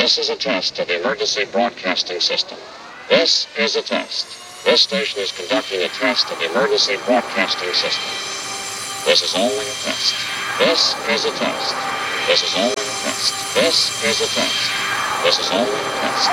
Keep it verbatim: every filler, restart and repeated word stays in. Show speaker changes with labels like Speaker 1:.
Speaker 1: This is a test of the emergency broadcasting system. This is a test. This station is conducting a test of the emergency broadcasting system. This is only a test. This is a test. This is only a test. This is a test. This is only a test.